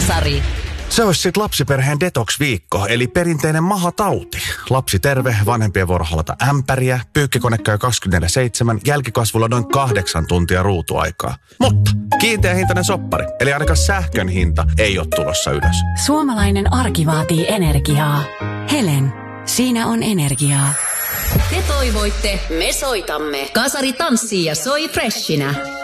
Kasari. Se olisi sitten lapsiperheen detox-viikko, eli perinteinen mahatauti. Lapsi terve, vanhempien vuoro halata ämpäriä, pyykkikone käy 24/7, jälkikasvulla noin 8 tuntia ruutuaikaa. Mutta kiinteä hintainen soppari, eli ainakaan sähkön hinta ei ole tulossa ylös. Suomalainen arki vaatii energiaa. Helen, siinä on energiaa. Te toivoitte, me soitamme. Kasari tanssii ja soi freshinä.